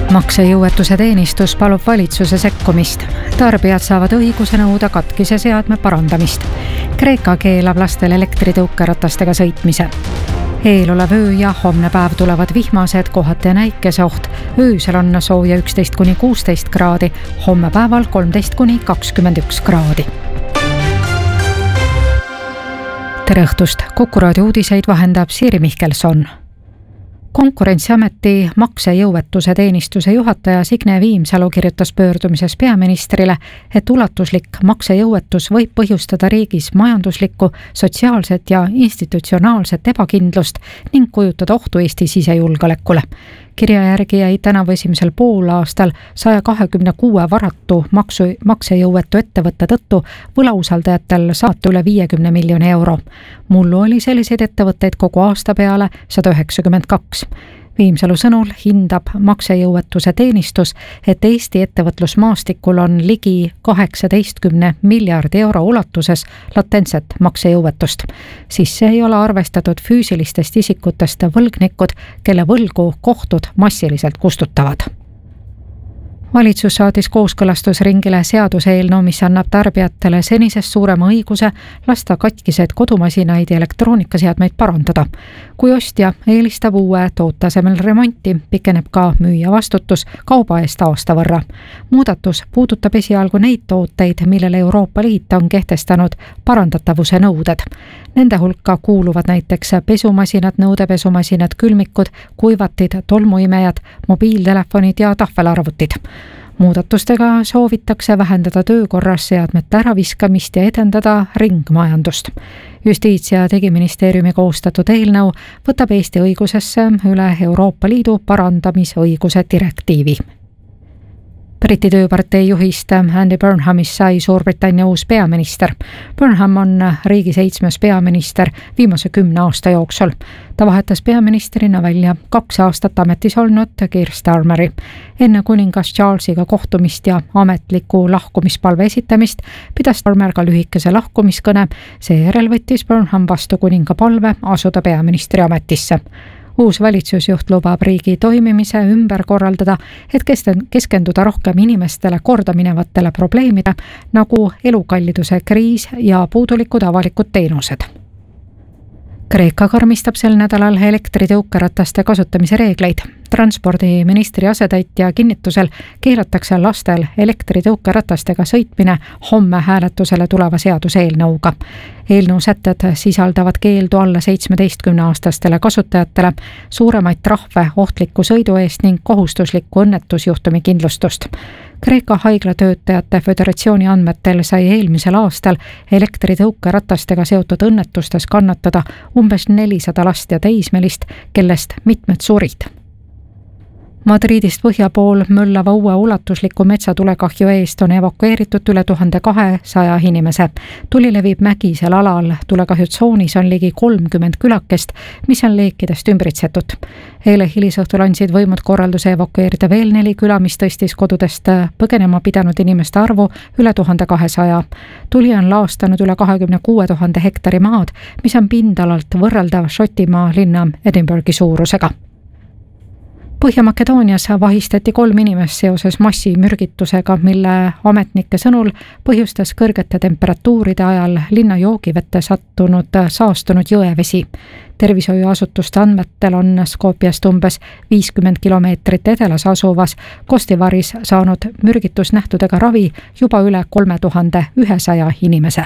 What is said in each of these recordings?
Maksejõuetuse teenistus palub valitsuse sekkumist. Tarbijad saavad õiguse nõuda katkise seadme parandamist. Kreeka keelab lastel elektritõukeratastega sõitmise. Eelolev öö ja homne päev tulevad vihmased, kohati näikeseoht. Öösel on sooja 11–16 kraadi, homme päeval 13–21 kraadi. Tere õhtust! Kuku raadio uudiseid vahendab Siiri Mihkelson. Konkurentsiameti maksejõuetuse teenistuse juhataja Signe Viimsalu kirjutas pöördumises peaministrile, et ulatuslik maksejõuetus võib põhjustada riigis majanduslikku, sotsiaalset ja institutsionaalset ebakindlust ning kujutada ohtu Eesti sisejulgeolekule. Kirja järgi jäi tänavu esimesel poolaastal 126 varatu maksejõuetu ettevõtte tõttu võlausaldajatel saata üle 50 miljoni euro. Mullu oli selliseid ettevõtteid kogu aasta peale 192. Viimsalu sõnul hindab maksejõuetuse teenistus, et Eesti ettevõtlusmaastikul on ligi 18 miljardi euro ulatuses latentset maksejõuetust. Sisse ei ole arvestatud füüsilistest isikutest võlgnikud, kelle võlgu kohtud massiliselt kustutavad. Valitsus saatis kooskõlastusringile seaduseelnõu, mis annab tarbijatele senisest suurema õiguse lasta katkised kodumasinaid ja elektroonikaseadmeid parandada. Kui ostja eelistab uue toote asemel remonti, pikeneb ka müüja vastutus kauba eest aasta võrra. Muudatus puudutab esialgu neid tooteid, millele Euroopa Liit on kehtestanud parandatavuse nõuded. Nende hulka kuuluvad näiteks pesumasinad, nõudepesumasinad, külmikud, kuivatid, tolmuimejad, mobiiltelefonid ja tahvelarvutid. Muudatustega soovitakse vähendada töökorras seadmete äraviskamist ja edendada ringmajandust. Justiits- ja Digiministeeriumi koostatud eelnõu võtab Eesti õigusesse üle Euroopa Liidu parandamisõiguse direktiivi. Briti tööpartei juhist Andy Burnhamist sai Suurbritannia uus peaminister. Burnham on riigi 7. peaminister viimase 10 aasta jooksul. Ta vahetas peaministrina välja 2 aastat ametis olnud Keir Starmeri. Enne kuningas Charlesiga kohtumist ja ametliku lahkumispalve esitamist pidas Starmer ka lühikese lahkumiskõne. Seejärel võttis Burnham vastu kuninga palve asuda peaministri ametisse. Uus valitsusjuht lubab riigi toimimise ümber korraldada, et keskenduda rohkem inimestele kordaminevatele probleemide, nagu elukalliduse kriis ja puudulikud avalikud teenused. Kreeka karmistab sel nädalal elektritõukerataste kasutamise reegleid. Transpordiministri asetäitja kinnitusel keelatakse lastel elektritõukeratastega sõitmine homme hääletusele tuleva seaduseelnõuga. Eelnõu sätted sisaldavad keeldu alla 17-aastastele kasutajatele, suuremaid trahve ohtliku sõidu eest ning kohustuslikku õnnetusjuhtumi kindlustust. Kreeka haiglatöötajate föderatsiooni andmetel sai eelmisel aastal elektritõukeratastega seotud õnnetustes kannatada umbes 400 last ja teismelist, kellest mitmed surid. Madridist põhja pool möllava uue ulatusliku metsatulekahju eest on evakueeritud üle 1200 inimese. Tuli levib mägisel alal, tulekahjutsoonis on ligi 30 külakest, mis on leekidest ümbritsetud. Eile hilisõhtul andsid võimud korralduse evakueerida veel 4 küla, mis tõstis kodudest põgenema pidanud inimeste arvu üle 1200. Tuli on laastanud üle 26 000 hektari maad, mis on pindalalt võrreldav Šotimaa linna Edinburghi suurusega. Põhja-Makedoonias vahistati 3 inimest seoses massimürgitusega, mille ametnike sõnul põhjustas kõrgete temperatuuride ajal linna joogivette saastunud jõevesi. Tervishoiuasutuste andmetel on Skopjast umbes 50 kilomeetrit edelas asuvas Kostivaris saanud mürgitusnähtudega ravi juba üle 3100 inimese.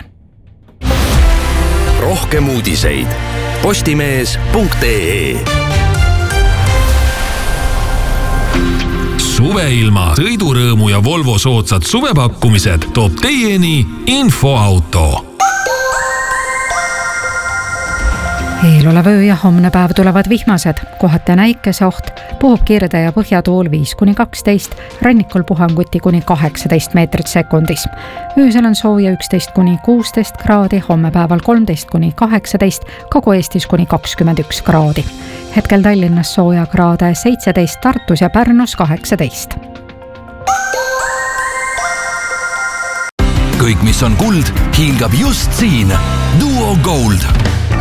Rohkem uudiseid postimees.ee. Suveilma, sõidurõõmu ja Volvo soodsad suvepakkumised toob teieni Infoauto. Eelolev öö ja homne päev tulevad vihmased, kohati näikeseoht, puhub kirde ja põhjatuul 5–12, rannikul puhanguti kuni 18 meetrit sekundis. Öösel on sooja 11–16 kraadi, homme päeval 13–18, Kagu-Eestis kuni 21 kraadi. Hetkel Tallinnas sooja kraade 17, Tartus ja Pärnus 18. Kõik, mis on kuld, hiilgab just siin. Duo Gold.